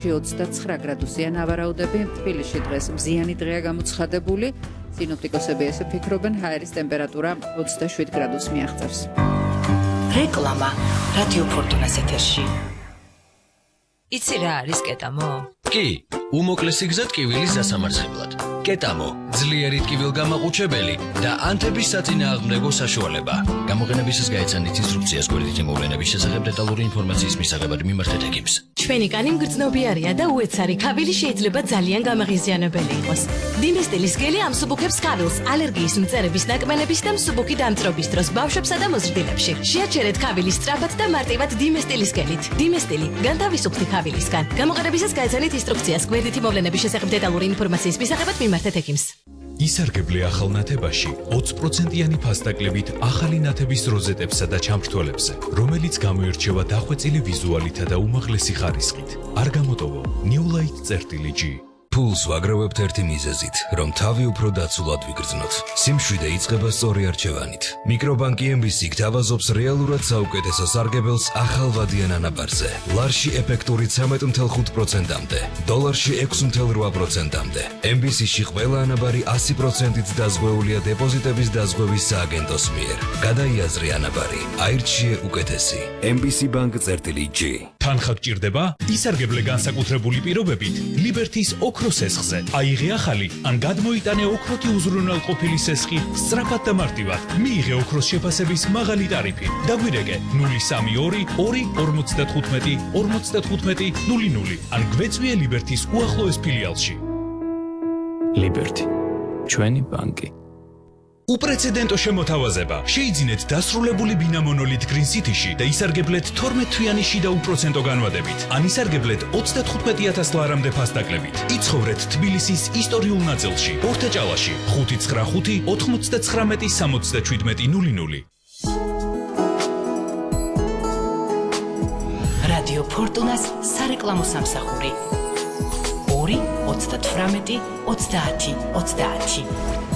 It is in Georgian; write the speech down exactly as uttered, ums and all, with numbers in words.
ოცდაცხრა გრადუსია ნავარაუდები, თბილისში დღეს მზიანი დღეა გამოცხადებული, სინოპტიკოსები ესე ფიქრობენ, ჰაერის ტემპერატურა ოცდაშვიდ გრადუსს მიაღწევს. რეკლამა რადიო ფორტუნას ეთერში. იცი რა არის კეტამო? კი, უმოკლესი გზა ტკივილის დასამარცხებლად. კეტამო, ძლიერი ტკივილგამაყუჩებელი და ანთების საწინააღმდეგო საშუალება. გამოყენებისას გაეცანით ინსტრუქციას გვერდითი მოვლენების შესახებ დეტალური ინფორმაციის მისაღებად მიმართეთ ექიმს. ჩვენი კანი მგრძნობიარია და უეცარი ქავილი შეიძლება ძალიან გამაღიზიანებელი იყოს. დიმესტილის გელი ამსუბუქებს ქავილს ალერგიის მწერების ნაკმენების და მსუბუქი დამწრობის დროს ბავშვებსა და მოზრდილებში. შეაჩერეთ ქავილის სწრაფად და მარტივად დიმესტილის გელით. დიმესტილი განთავისუფლდი ქავილისგან. გამოყენებისას გაეცანით ინსტრუქციას გვერდითი მოვლენების შესახებ დეტალური ინფორმაციის მისაღებად მიმართეთ ექიმს. ისარგებლე ახალ ნათებაში ოცი პროცენტიანი ფასდაკლებით ახალი ნათების როზეტებსა და ჩამრთვალებზე, რომელიც გამოირჩევა დახვეწილი ვიზუალითა და უმაღლესი ხარისხით. არ გამოტოვო New Light წერტილი G. ფულს ვაგროვებთ ერთი მიზეზით, რომ თავი უფრო დაცულად ვიგრძნოთ. სიმშვიდე იწყება სწორი არჩევანით. მიკრობანკი ემ ბი სი გთავაზობს რეალურად საუკეთესო სარგებელს ახალ ვადიან ანაბარზე. ლარში ეფექტურით სამეტ ათი ხუთი პროცენტამდე, დოლარში ექვსი ათი რვა პროცენტამდე. ემ ბი სი-ში ყველა ანაბარი ასი პროცენტით დაზღვეულია დეპოზიტების დაზღვევის სააგენტოს მიერ. გადაიაზრე ანაბარი, აირჩიე უკეთესი. ემ ბი სი ბანკ წერტილი G. თანხა გჭირდება? ისარგებლე განსაკუთრებული პირობებით ლიბერთის ოქროს სესხზე. აიღე ახალი, ან გადმოიტანე ოქროთი უზრუნველყოფილი სესხი სწრაფად და მარტივად. მიიღე ოქროს შეფასების მაღალი ტარიფი. დაგვირეკე ნული სამი ორი ორი ორმოცდათხუთმეტი ორმოცდათხუთმეტი ნული ნული, ან გვეწვიე ლიბერთის უახლოეს ფილიალში. ლიბერთი, ჩვენი ბანკი. უპრეცედენტო შემოთავაზება. შეიძინეთ დასრულებული ბინა მონოლით Green City-ში და ისარგებლეთ თორმეტ თვიანი შიდა უპროცენტო განვადებით. ან ისარგებლეთ ოცდათხუთმეტი ათას დოლარამდე ფასდაკლებით. იცხოვრეთ თბილისის ისტორიულ ნაწილში, ორთაჭალაში, ხუთი ცხრა ხუთი ოთხმოცდაცხრამეტი სამოცდაშვიდმეტი ნული ნული. რადიო ფორტუნას სარეკლამო სამსახური. ორი ოცდათვრამეტი ოცდაათი ოცდაათი.